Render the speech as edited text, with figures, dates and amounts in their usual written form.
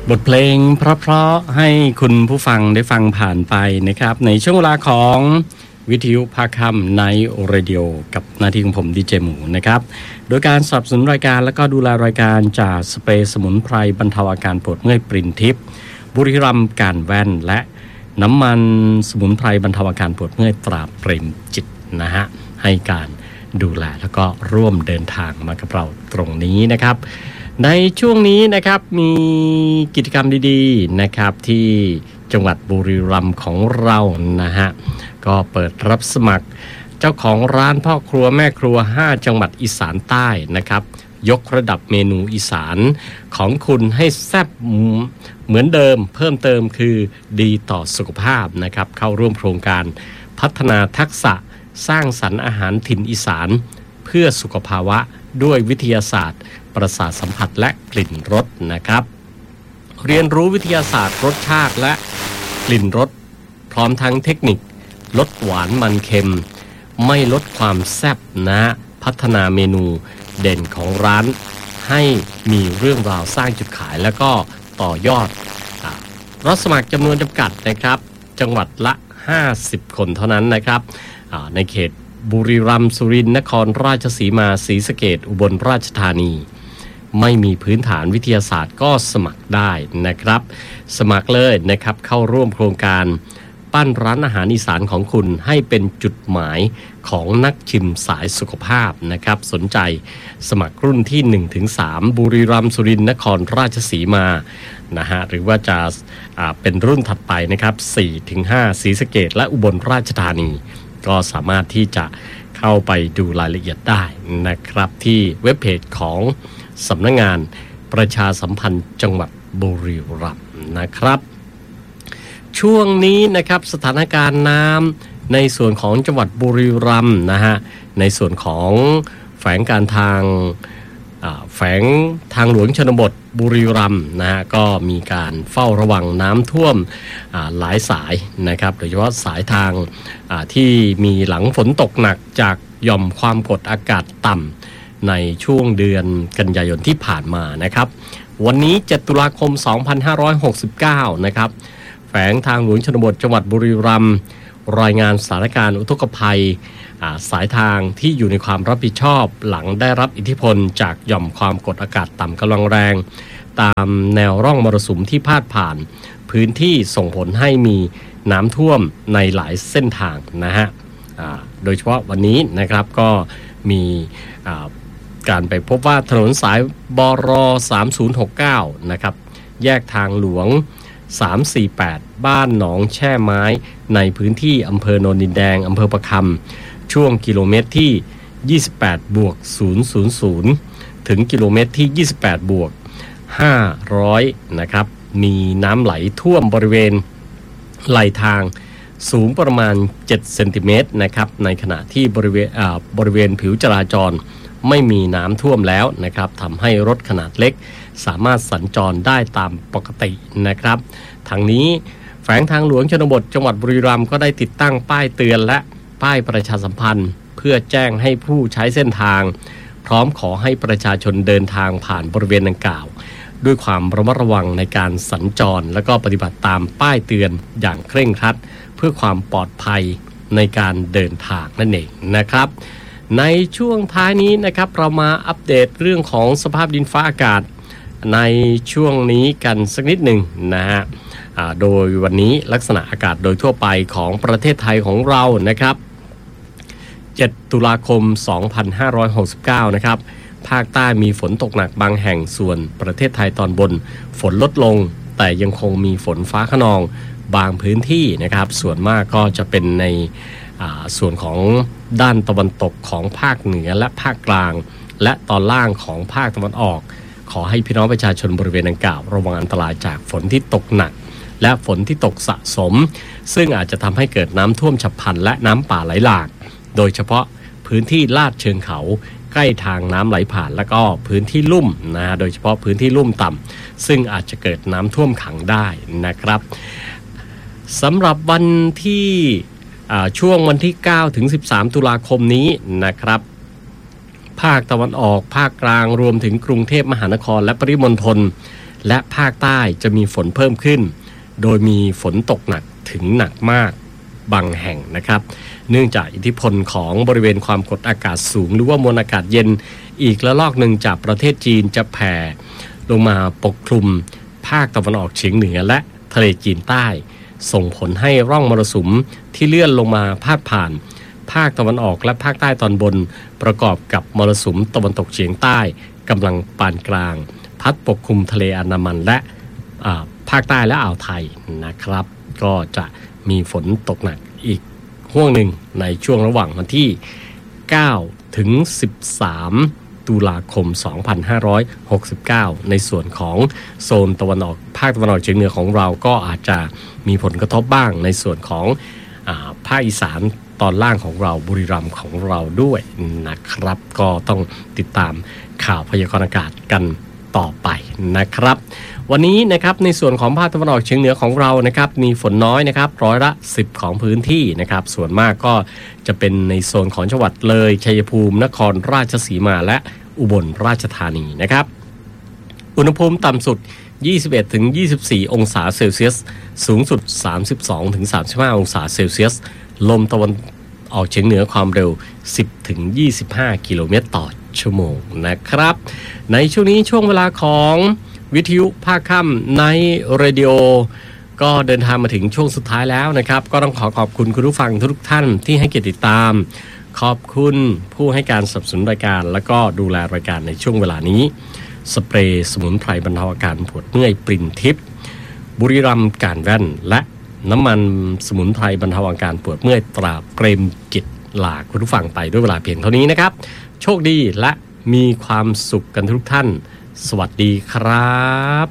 บทเพลงเพราะๆให้คุณผู้ฟังได้ฟังผ่านไปนะครับในช่วงเวลาของวิทยุภาคค่ำในเรดิโอกับหน้าที่ของผมดีเจหมูนะครับโดยการสนับสนุนรายการและก็ดูแลรายการจากสเปรย์สมุนไพรบรรเทาอาการปวดเมื่อยปรินทิพย์บุรีรัมย์การแว่นและน้ำมันสมุนไพรบรรเทาอาการปวดเมื่อยตราเปรมจิตนะฮะให้การดูแลแล้วก็ร่วมเดินทางมากับเราตรงนี้นะครับในช่วงนี้นะครับมีกิจกรรมดีๆนะครับที่จังหวัดบุรีรัมย์ของเรานะฮะก็เปิดรับสมัครเจ้าของร้านพ่อครัวแม่ครัว5จังหวัดอีสานใต้นะครับยกระดับเมนูอีสานของคุณให้แซ่บเหมือนเดิมเพิ่มเติมคือดีต่อสุขภาพนะครับเข้าร่วมโครงการพัฒนาทักษะสร้างสรรค์อาหารถิ่นอีสานเพื่อสุขภาวะด้วยวิทยาศาสตร์ประสาทสัมผัสและกลิ่นรสนะครับเรียนรู้วิทยาศาสตร์รสชาติและกลิ่นรสพร้อมทั้งเทคนิคลดหวานมันเค็มไม่ลดความแซ่บนะพัฒนาเมนูเด่นของร้านให้มีเรื่องราวสร้างจุดขายแล้วก็ต่อยอดรับสมัครจำนวนจำกัดนะครับจังหวัดละ50คนเท่านั้นนะครับในเขตบุรีรัมย์สุรินทร์นครราชสีมาศรีสะเกษอุบลราชธานีไม่มีพื้นฐานวิทยาศาสตร์ก็สมัครได้นะครับสมัครเลยนะครับเข้าร่วมโครงการปั้นร้านอาหารอีสานของคุณให้เป็นจุดหมายของนักชิมสายสุขภาพนะครับสนใจสมัครรุ่นที่ 1-3 บุรีรัมย์สุรินทร์นครราชสีมานะฮะหรือว่าจะเป็นรุ่นถัดไปนะครับ 4-5 ศรีสะเกษและอุบลราชธานีก็สามารถที่จะเข้าไปดูรายละเอียดได้นะครับที่เว็บเพจของสำนักงานประชาสัมพันธ์จังหวัดบุรีรัมย์นะครับช่วงนี้นะครับสถานการณ์น้ำในส่วนของจังหวัดบุรีรัมย์นะฮะในส่วนของแฝงการทางแฝงทางหลวงชนบทบุรีรัมย์นะฮะก็มีการเฝ้าระวังน้ำท่วมหลายสายนะครับโดยเฉพาะสายทางที่มีหลังฝนตกหนักจากหย่อมความกดอากาศต่ำในช่วงเดือนกันยายนที่ผ่านมานะครับวันนี้7ตุลาคม2569นะครับแฝงทางหลวงชนบทจังหวัดบุรีรัมย์รายงานสถานการณ์อุทกภัยสายทางที่อยู่ในความรับผิดชอบหลังได้รับอิทธิพลจากหย่อมความกดอากาศต่ำกำลังแรงตามแนวร่องมรสุมที่พาดผ่านพื้นที่ส่งผลให้มีน้ำท่วมในหลายเส้นทางนะฮะโดยเฉพาะวันนี้นะครับก็มีการไปพบว่าถนนสายบร3069นะครับแยกทางหลวง348บ้านหนองแช่ไม้ในพื้นที่อำเภอโนนดินแดงอำเภอประคำช่วงกิโลเมตรที่28+000ถึงกิโลเมตรที่28+500นะครับมีน้ำไหลท่วมบริเวณไหลทางสูงประมาณ7เซนติเมตรนะครับในขณะที่บริเวณผิวจราจรไม่มีน้ำท่วมแล้วนะครับทำให้รถขนาดเล็กสามารถสัญจรได้ตามปกตินะครับทางนี้แฝงทางหลวงชนบทจังหวัดบุรีรัมย์ก็ได้ติดตั้งป้ายเตือนและป้ายประชาสัมพันธ์เพื่อแจ้งให้ผู้ใช้เส้นทางพร้อมขอให้ประชาชนเดินทางผ่านบริเวณดังกล่าวด้วยความระมัดระวังในการสัญจรและก็ปฏิบัติตามป้ายเตือนอย่างเคร่งครัดเพื่อความปลอดภัยในการเดินทางนั่นเองนะครับในช่วงท้ายนี้นะครับเรามาอัปเดตเรื่องของสภาพดินฟ้าอากาศในช่วงนี้กันสักนิดหนึ่งนะฮะโดยวันนี้ลักษณะอากาศโดยทั่วไปของประเทศไทยของเรานะครับ7ตุลาคม2569นะครับภาคใต้มีฝนตกหนักบางแห่งส่วนประเทศไทยตอนบนฝนลดลงแต่ยังคงมีฝนฟ้าคะนองบางพื้นที่นะครับส่วนมากก็จะเป็นในส่วนของด้านตะวันตกของภาคเหนือและภาคกลางและตอนล่างของภาคตะวันออกขอให้พี่น้องประชาชนบริเวณดังกล่าวระวังอันตรายจากฝนที่ตกหนักและฝนที่ตกสะสมซึ่งอาจจะทำให้เกิดน้ำท่วมฉับพลันและน้ำป่าไหลหลากโดยเฉพาะพื้นที่ลาดเชิงเขาใกล้ทางน้ำไหลผ่านแล้วก็พื้นที่ลุ่มนะโดยเฉพาะพื้นที่ลุ่มต่ำซึ่งอาจจะเกิดน้ำท่วมขังได้นะครับสำหรับวันที่ช่วงวันที่9ถึง13ตุลาคมนี้นะครับภาคตะวันออกภาคกลางรวมถึงกรุงเทพมหานครและปริมณฑลและภาคใต้จะมีฝนเพิ่มขึ้นโดยมีฝนตกหนักถึงหนักมากบางแห่งนะครับเนื่องจากอิทธิพลของบริเวณความกดอากาศสูงหรือว่ามวลอากาศเย็นอีกระลอกหนึ่งจากประเทศจีนจะแผ่ลงมาปกคลุมภาคตะวันออกเฉียงเหนือและทะเลจีนใต้ส่งผลให้ร่องมรสุมที่เลื่อนลงมาพาดผ่านภาคตะวันออกและภาคใต้ตอนบนประกอบกับมรสุมตะวันตกเฉียงใต้กำลังปานกลางพัดปกคลุมทะเลอันดามันและภาคใต้และอ่าวไทยนะครับก็จะมีฝนตกหนักอีกห่วงหนึ่งในช่วงระหว่างวันที่9ถึง13ตุลาคม2569ในส่วนของโซนตะวันออกภาคตะวันออกเฉียงเหนือของเราก็อาจจะมีผลกระทบบ้างในส่วนของภาคอีสานตอนล่างของเราบุรีรัมย์ของเราด้วยนะครับก็ต้องติดตามข่าวพยากรณ์อากาศกันต่อไปนะครับวันนี้นะครับในส่วนของภาคตะวันออกเฉียงเหนือของเรานะครับมีฝนน้อยนะครับ10%ของพื้นที่นะครับส่วนมากก็จะเป็นในโซนของจังหวัดเลยชัยภูมินครราชสีมาและอุบลราชธานีนะครับอุณหภูมิต่ำสุด 21-24 องศาเซลเซียสสูงสุด 32-35 องศาเซลเซียสลมตะวันออกเฉียงเหนือความเร็ว 10-25 กิโลเมตรต่อชั่วโมงนะครับในช่วงนี้ช่วงเวลาของวิทยุภาคค่ำในเรดิโอก็เดินทางมาถึงช่วงสุดท้ายแล้วนะครับก็ต้องขอบคุณคุณผู้ฟังทุกท่านที่ให้เกียรติติดตามขอบคุณผู้ให้การสนับสนุนรายการและก็ดูแลรายการในช่วงเวลานี้สเปรย์สมุนไพรบรรเทาอาการปวดเมื่อยปรินทิพย์บุรีรัมย์การแว่นและน้ำมันสมุนไพรบรรเทาอาการปวดเมื่อยตราเปรมจิตลาคุณผู้ฟังไปด้วยเวลาเพียงเท่านี้นะครับโชคดีและมีความสุขกันทุกท่านสวัสดีครับ